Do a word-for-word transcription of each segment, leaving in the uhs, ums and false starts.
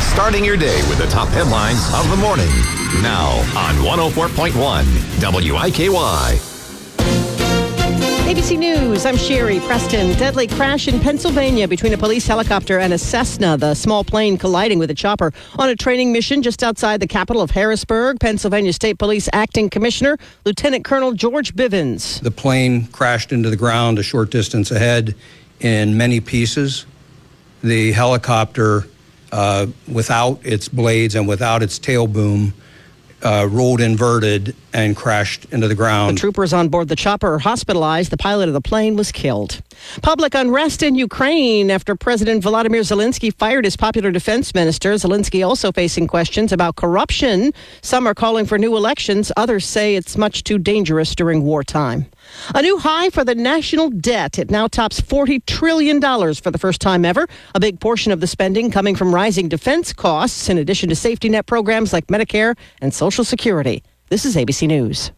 Starting your day with the top headlines of the morning. Now on one oh four point one W I K Y. A B C News, I'm Sherry Preston. Deadly crash in Pennsylvania between a police helicopter and a Cessna, the small plane colliding with a chopper on a training mission just outside the capital of Harrisburg. Pennsylvania State Police Acting Commissioner, Lieutenant Colonel George Bivens. The plane crashed into the ground a short distance ahead in many pieces. The helicopter, uh, without its blades and without its tail boom, Uh, rolled inverted and crashed into the ground. The troopers on board the chopper are hospitalized. The pilot of the plane was killed. Public unrest in Ukraine after President Volodymyr Zelensky fired his popular defense minister. Zelensky also facing questions about corruption. Some are calling for new elections. Others say it's much too dangerous during wartime. A new high for the national debt. It now tops forty trillion dollars for the first time ever. A big portion of the spending coming from rising defense costs, in addition to safety net programs like Medicare and Social Security. This is A B C News.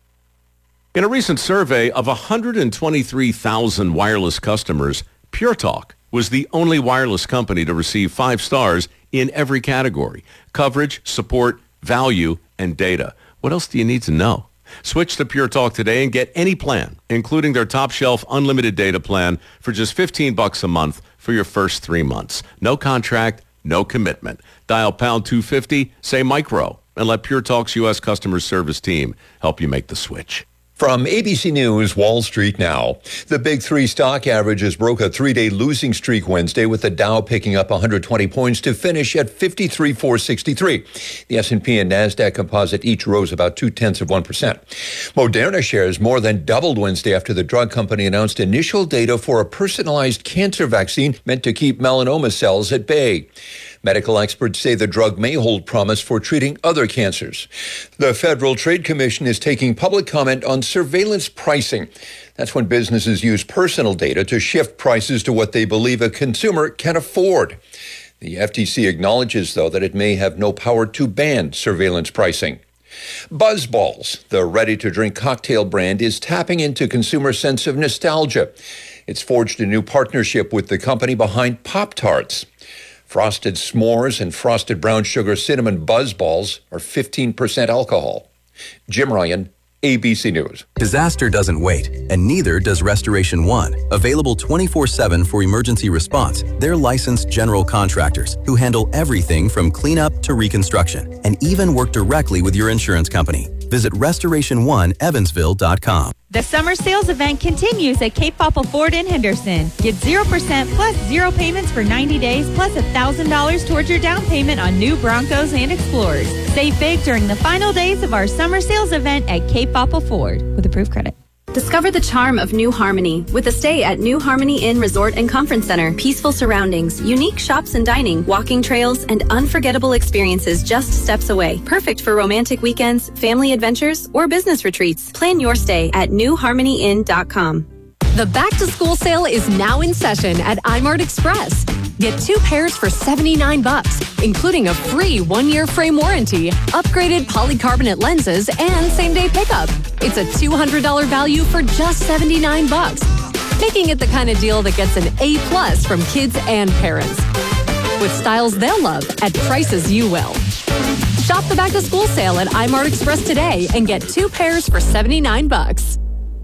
In a recent survey of one hundred twenty-three thousand wireless customers, Pure Talk was the only wireless company to receive five stars in every category: coverage, support, value, and data. What else do you need to know? Switch to Pure Talk today and get any plan, including their top shelf unlimited data plan, for just fifteen bucks a month for your first three months. No contract, no commitment. Dial pound two fifty, say micro, and let Pure Talk's U S customer service team help you make the switch. From A B C News, Wall Street now. The big three stock averages broke a three-day losing streak Wednesday, with the Dow picking up one hundred twenty points to finish at fifty-three thousand four hundred sixty-three. The S and P and NASDAQ composite each rose about two-tenths of one percent. Moderna shares more than doubled Wednesday after the drug company announced initial data for a personalized cancer vaccine meant to keep melanoma cells at bay. Medical experts say the drug may hold promise for treating other cancers. The Federal Trade Commission is taking public comment on surveillance pricing. That's when businesses use personal data to shift prices to what they believe a consumer can afford. The F T C acknowledges, though, that it may have no power to ban surveillance pricing. BuzzBalls, the ready-to-drink cocktail brand, is tapping into consumers' sense of nostalgia. It's forged a new partnership with the company behind Pop-Tarts. Frosted S'mores and Frosted Brown Sugar Cinnamon BuzzBalls are fifteen percent alcohol. Jim Ryan, A B C News. Disaster doesn't wait, and neither does Restoration One. Available twenty-four seven for emergency response. They're licensed general contractors who handle everything from cleanup to reconstruction, and even work directly with your insurance company. Visit restoration one evansville dot com. The summer sales event continues at Cape Popple Ford in Henderson. Get zero percent plus zero payments for ninety days, plus one thousand dollars towards your down payment on new Broncos and Explorers. Save big during the final days of our summer sales event at Cape Popple Ford with approved credit. Discover the charm of New Harmony with a stay at New Harmony Inn Resort and Conference Center. Peaceful surroundings, unique shops and dining, walking trails, and unforgettable experiences just steps away. Perfect for romantic weekends, family adventures, or business retreats. Plan your stay at new harmony inn dot com. The back-to-school sale is now in session at iMart Express. Get two pairs for seventy-nine bucks, including a free one-year frame warranty, upgraded polycarbonate lenses, and same-day pickup. It's a two hundred dollars value for just seventy-nine bucks, making it the kind of deal that gets an A plus from kids and parents. With styles they'll love at prices you will. Shop the back-to-school sale at iMart Express today and get two pairs for seventy-nine bucks.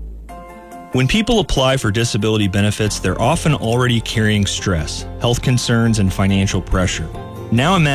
When people apply for disability benefits, they're often already carrying stress, health concerns, and financial pressure. Now imagine